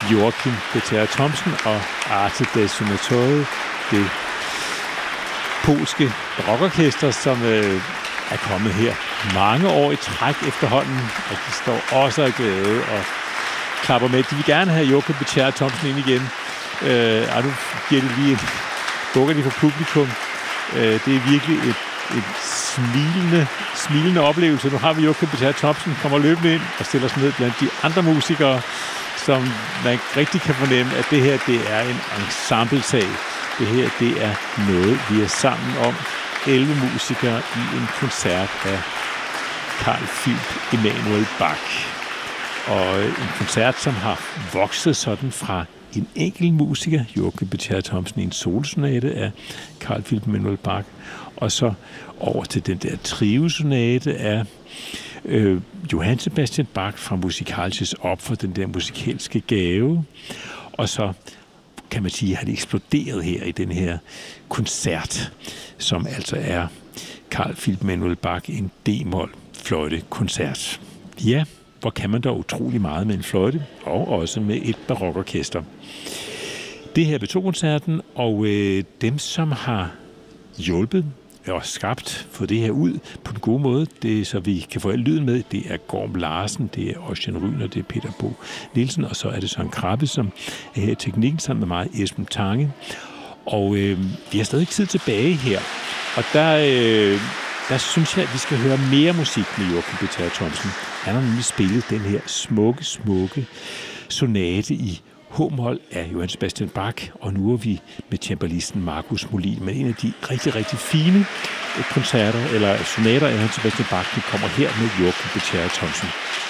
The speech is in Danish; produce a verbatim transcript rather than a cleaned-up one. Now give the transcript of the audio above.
Joachim Bethera Thomsen og Arte del Suonatori, det polske barockorkester, som øh, er kommet her mange år i træk efterhånden, og de står også og glæde og klapper med. De vil gerne have Joachim Bethera Thomsen ind igen. Øh, og nu giver det lige en bukker de for publikum. Øh, det er virkelig et, et smilende, smilende oplevelse. Nu har vi Joachim Bethera Thomsen, kommer løbende ind og stiller sig ned blandt de andre musikere, som man rigtig kan fornemme, at det her, det er en ensemblesag. Det her, det er noget, vi er sammen om. elleve musikere i en koncert af Carl Philipp Emanuel Bach. Og en koncert, som har vokset sådan fra en enkelt musiker, Joachim Bethera Thomsen, i en solosonate af Carl Philipp Emanuel Bach, og så over til den der triosonate af øh, Johann Sebastian Bach fra Musikalskes Opfer, den der musikalske gave. Og så kan man sige, har det eksploderet her i den her koncert, som altså er Carl Philipp Emanuel Bach, en d-mol fløjte-koncert. Ja, hvor kan man da utrolig meget med en fløjte, og også med et barockorkester. Det her er B to-koncerten, og øh, dem, som har hjulpet og skabt, fået det her ud på en god måde, det, så vi kan få al lyden med, det er Gorm Larsen, det er Ossian Ryner, det er Peter Bo Nielsen, og så er det Søren Krabbe, som er her i teknikken sammen med mig, Esben Tange. Og øh, vi har stadig tid tilbage her, og der, øh, der synes jeg, at vi skal høre mere musik med Joachim Bethera Thomsen. Han har nemlig spillet den her smukke, smukke sonate i H-mol af Johann Sebastian Bach, og nu er vi med cembalisten Markus Molin, med en af de rigtig, rigtig fine koncerter, eller sonater af Johann Sebastian Bach, der kommer her med Joachim Bethera Thomsen.